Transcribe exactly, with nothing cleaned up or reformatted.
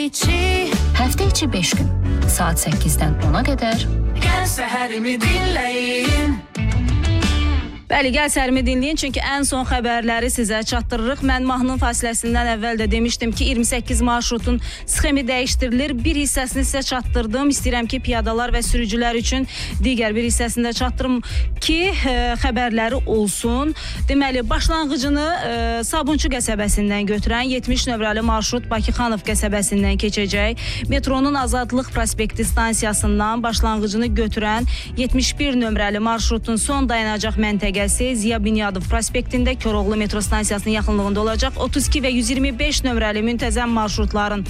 içi. Həftə içi beş gün, saat səkkizdən ona qədər. Gəl səhərimi dinləyin. Bəli, gəl səhərimi dinləyin, çünki ən son xəbərləri sizə çatdırırıq. Mən mahnının fasiləsindən əvvəl də demişdim ki, iyirmi səkkiz marşrutun sxemi dəyişdirilir. Bir hissəsini sizə çatdırdım. İstəyirəm ki, piyadalar və sürücülər üçün digər bir hissəsini də çatdırım ki, e, xəbərləri olsun. Deməli, başlanğıcını e, Sabunçu qəsəbəsindən götürən yetmiş nömrəli marşrut Bakıxanov qəsəbəsindən keçəcək. Metronun Azadlıq prospekti stansiyasından başlanğıcını götürən yetmiş bir nömrəli marşrutun son dayanacaq məntəqə Ziya Bünyadov prospektində Koroğlu metro stansiyasının yaxınlığında olacaq. otuz iki və yüz iyirmi beş nömrəli müntəzəm marşrutların